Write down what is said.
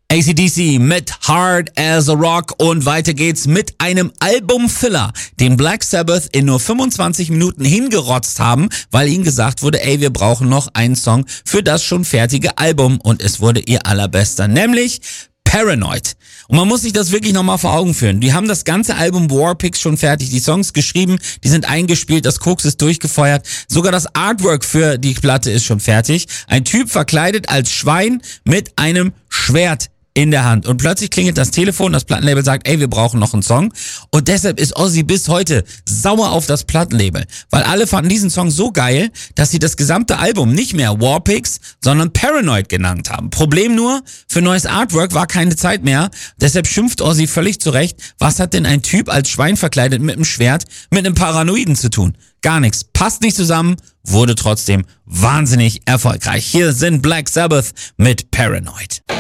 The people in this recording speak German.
AC/DC mit Hard as a Rock und weiter geht's mit einem Album-Filler, den Black Sabbath in nur 25 Minuten hingerotzt haben, weil ihnen gesagt wurde, ey, wir brauchen noch einen Song für das schon fertige Album und es wurde ihr allerbester, nämlich Paranoid. Und man muss sich das wirklich nochmal vor Augen führen. Die haben das ganze Album Warpix schon fertig, die Songs geschrieben, die sind eingespielt, das Koks ist durchgefeuert, sogar das Artwork für die Platte ist schon fertig. Ein Typ verkleidet als Schwein mit einem Schwert in der Hand. Und plötzlich klingelt das Telefon, das Plattenlabel sagt, ey, wir brauchen noch einen Song. Und deshalb ist Ozzy bis heute sauer auf das Plattenlabel. Weil alle fanden diesen Song so geil, dass sie das gesamte Album nicht mehr Warpix, sondern Paranoid genannt haben. Problem nur, für neues Artwork war keine Zeit mehr. Deshalb schimpft Ozzy völlig zurecht, was hat denn ein Typ als Schwein verkleidet mit einem Schwert mit einem Paranoiden zu tun? Gar nichts. Passt nicht zusammen, wurde trotzdem wahnsinnig erfolgreich. Hier sind Black Sabbath mit Paranoid.